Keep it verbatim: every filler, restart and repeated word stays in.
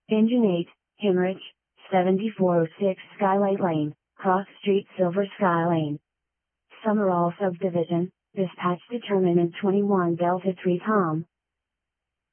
Engine eight, Hemorrhage, seventy-four oh six Skylight Lane, Cross Street, Silver Sky Lane. Summerall Subdivision, dispatch determinant twenty-one Delta three Tom.